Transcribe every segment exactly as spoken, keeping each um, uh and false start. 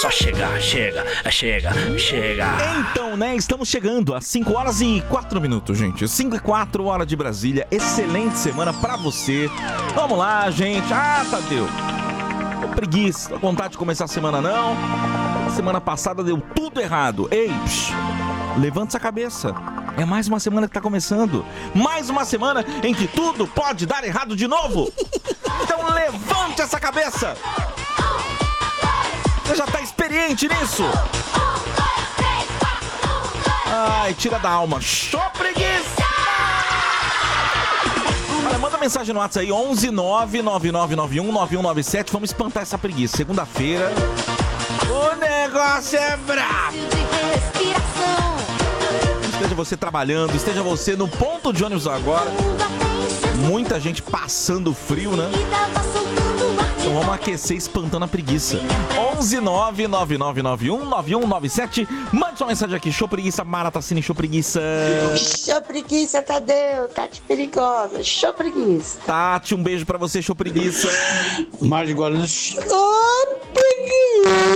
só chegar, chega, chega, chega. Então, né, estamos chegando às cinco horas e quatro minutos, gente. cinco e quatro, hora de Brasília. Excelente semana pra você. Vamos lá, gente. Ah, Tadeu. Tô preguiça, tô com vontade de começar a semana, não. Semana passada deu tudo errado. Ei, psh, levanta essa cabeça. É mais uma semana que tá começando. Mais uma semana em que tudo pode dar errado de novo. Então levante essa cabeça. Você já tá experiente nisso? Ai, tira da alma. Show preguiça! Olha, manda mensagem no WhatsApp aí, onze nove nove nove nove um nove um nove sete. Vamos espantar essa preguiça. Segunda-feira, o negócio é brabo. Esteja você trabalhando, esteja você no ponto de ônibus agora. Muita gente passando frio, né? Então vamos aquecer espantando a preguiça. onze nove nove nove nove um nove um nove sete. Mande sua mensagem aqui. Show preguiça, Maratacine, show preguiça. Show preguiça, Tadeu. Tati perigosa. Show preguiça. Tati, um beijo pra você, show preguiça. Mais Guarani. Show preguiça.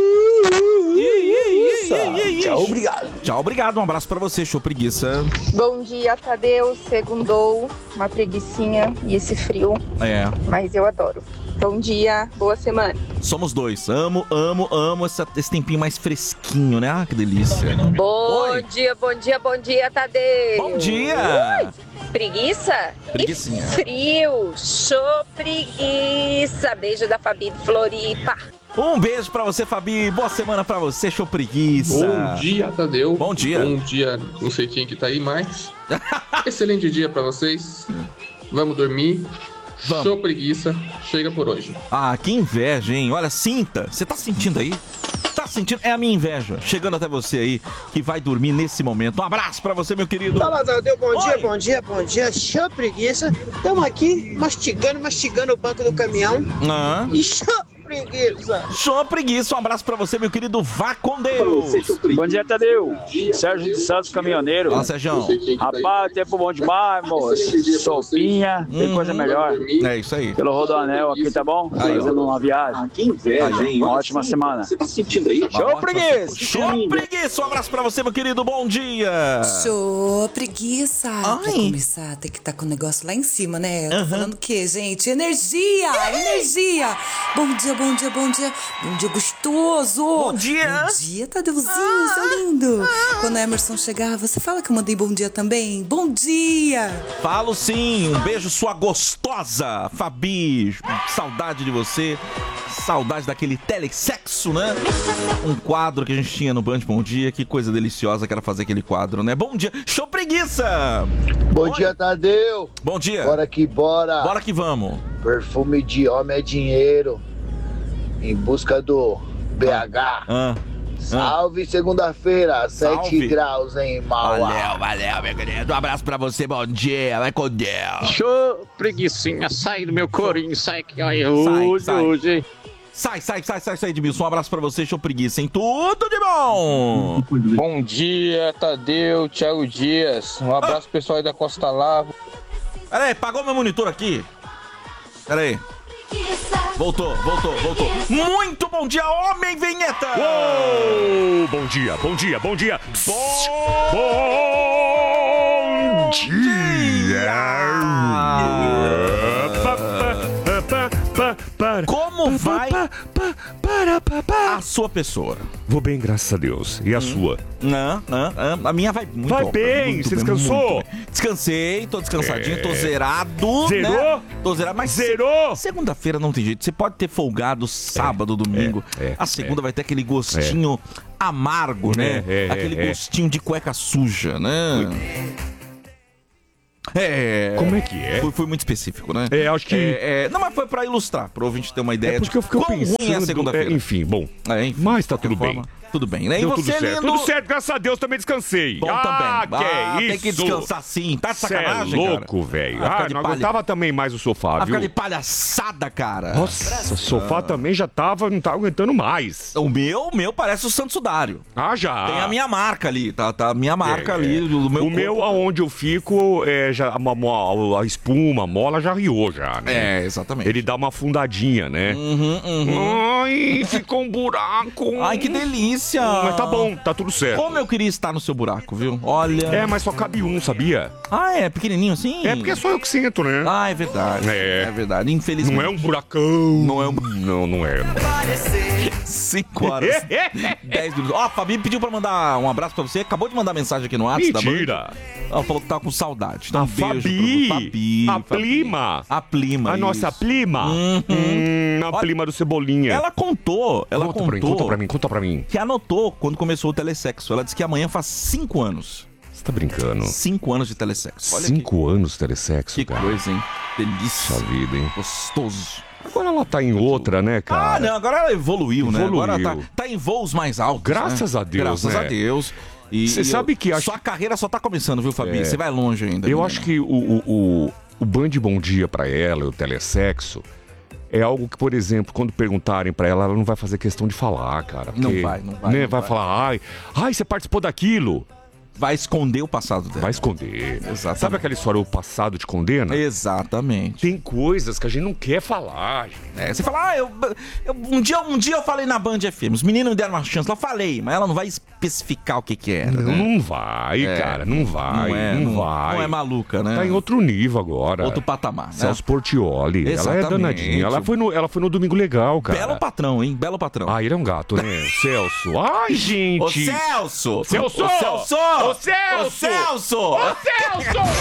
Tchau, obrigado. Tchau, obrigado. Um abraço pra você, show preguiça. Bom dia, Tadeu. Segundou, uma preguicinha e esse frio. É. Mas eu adoro. Bom dia, boa semana. Somos dois. Amo, amo, amo essa, esse tempinho mais fresquinho, né? Ah, que delícia. Bom Oi. dia, bom dia, bom dia, Tadeu. Bom dia. Ui, preguiça? Preguicinha. E frio. Show preguiça. Beijo da Fabi de Floripa. Um beijo pra você, Fabi. Boa semana pra você, show preguiça. Bom dia, Tadeu. Bom dia. Bom dia, não sei quem que tá aí, mas excelente dia pra vocês. Vamos dormir. Vamos. Show preguiça. Chega por hoje. Ah, que inveja, hein? Olha, sinta. Você tá sentindo aí? Tá sentindo? É a minha inveja. Chegando até você aí, que vai dormir nesse momento. Um abraço pra você, meu querido. Fala, Tadeu. Bom Oi. dia, bom dia, bom dia. Show preguiça. Estamos aqui mastigando, mastigando o banco do caminhão. Ah. E show preguiça. Show preguiça. Um abraço pra você, meu querido. Vá com Deus. Bom dia, Tadeu. Sérgio de Santos, caminhoneiro. Fala, Sérgio. Rapaz, tempo bom demais, moço. Sopinha, tem Hum. coisa melhor. É isso aí. Pelo Rodoanel aqui, tá bom? Aí, Fazendo uma viagem. Que inveja, hein? Uma ótima semana. Você tá sentindo aí? Show preguiça. Show preguiça. Um abraço pra você, meu querido. Bom dia. Show preguiça. Ai. Pra começar, tem que estar com o negócio lá em cima, né? Eu tô falando o quê, gente? Energia! Energia! Bom dia, bom dia, bom dia. Bom dia gostoso. Bom dia. Bom dia, Tadeuzinho, ah. seu lindo. Quando o Emerson chegar, você fala que eu mandei bom dia também? Bom dia. Falo sim. Um beijo, sua gostosa Fabi. Saudade de você. Saudade daquele telesexo, né? Um quadro que a gente tinha no Band Bom Dia. Que coisa deliciosa que era fazer aquele quadro, né? Bom dia. Show preguiça. Bom Oi. dia, Tadeu. Bom dia. Bora que bora. Bora que vamos. Perfume de homem é dinheiro. Em busca do B H. Ah. Salve, segunda-feira, sete graus em Mauá. Valeu, valeu, meu querido. Um abraço pra você, bom dia. Vai com Deus. Show, preguicinha. Sai do meu corinho, sai que aí Sai, hoje, sai. hoje. Sai, sai, sai, sai, sai, Edmilson. Um abraço pra você, show preguiça, hein? Tudo de bom! Bom dia, Tadeu, Thiago Dias. Um abraço pro pessoal aí da Costa Lava. Pera aí, pagou meu monitor aqui. Pera aí. Voltou, voltou, voltou. Muito bom dia, homem vinheta! Uou, bom dia, bom dia, bom dia. Bom, bom dia. Como vai a sua pessoa? Vou bem, graças a Deus. E a hum. sua? Não, não, não, a minha vai muito Vai bom, bem, muito você bem, descansou? bem. Descansei, tô descansadinho, é. tô zerado. Zerou? Né? Tô zerado, mas Zerou? Segunda-feira não tem jeito. Você pode ter folgado sábado, é. domingo. É. É. A segunda é. vai ter aquele gostinho é. amargo, né? É. Aquele é. gostinho de cueca suja, né? É. Como é que é? Foi, foi muito específico, né? É, acho que. É, é, não, mas foi pra ilustrar, pro ouvinte ter uma ideia é porque de eu fico como pensando, ruim é a segunda-feira. É, enfim, bom. É, enfim, mas tá tudo bem. Tudo bem, né? E Deu você, tudo certo. lindo? Tudo certo, graças a Deus, também descansei. Bom ah, também. que Ah, é isso. tem que descansar sim. Tá de sacanagem, Cê é louco, cara. velho. Ah, Ah, ficar de não palha- aguentava também mais o sofá, Vai viu? ficar de palhaçada, cara. Nossa, o sofá também já tava, não tava aguentando mais. O meu, o meu parece o Santo Sudário. Ah, já. Tem a minha marca ali, tá? Tá a minha marca É, ali do meu O corpo. meu, aonde eu fico, é, já, a, a- a espuma, a mola já riou já, né? É, exatamente. Ele dá uma afundadinha, né? Uhum, uhum. Ai, ficou um buraco. Ai, que delícia. Mas tá bom, tá tudo certo. Como eu queria estar no seu buraco, viu? Olha. É, mas só cabe um, sabia? Ah, é? Pequenininho assim? É porque é só eu que sinto, né? Ah, é verdade. É. É verdade. Infelizmente. Não é um buracão. Não é um... Não, não é. cinco horas, dez minutos. Ó, a Fabi pediu pra mandar um abraço pra você. Acabou de mandar mensagem aqui no WhatsApp da Band. Mentira. Ela falou que tava com saudade. Então, A um beijo Fabi. pra você. Fabi. A Fabi. Plima. A Plima. A nossa isso. Plima. Uhum. Hum, a Olha, Plima do Cebolinha. Ela contou, ela conta contou pra mim, conta pra mim, conta pra mim. que anotou quando começou o telesexo. Ela disse que amanhã faz cinco anos. Você tá brincando? Cinco anos de telesexo. Olha Cinco anos de telesexo, que, que cara. coisa, hein? Delícia. Puxa vida, hein? Gostoso. Agora ela tá em outra, né, cara? Ah, não, agora ela evoluiu, né? Evoluiu. Agora tá, tá em voos mais altos. Graças né? a Deus, Graças né? a Deus. E Você sabe que acho- sua carreira só tá começando, viu, Fabi? É. Você vai longe ainda. Eu menina. acho que o, o, o, o Band Bom Dia pra ela, o telesexo, é algo que, por exemplo, quando perguntarem pra ela, ela não vai fazer questão de falar, cara. Não porque, vai, não vai, Né, não vai vai. falar, ai, ai, você participou daquilo. Vai esconder o passado dela. Vai esconder. Exatamente. Sabe aquela história, o passado te condena? Exatamente. Tem coisas que a gente não quer falar, gente. É, você fala, ah, eu, eu- um, dia, um dia eu falei na Band F M, os meninos me deram uma chance, eu falei, mas ela não vai especificar o que que era, Não, né? não vai, É, cara, não vai, não é, não, não- vai. não é maluca, né? Tá em outro nível agora. Outro patamar, né? Celso Portiolli, ela é Exatamente. danadinha. Ela foi, no, ela foi no Domingo Legal, cara. Belo patrão, hein? Belo patrão. Ah, ele é um gato, né? O Celso. Ai, gente. Ô, Celso! Celso! Ô, Celso! Ô, Celso! Ô, Celso! Ô, Celso!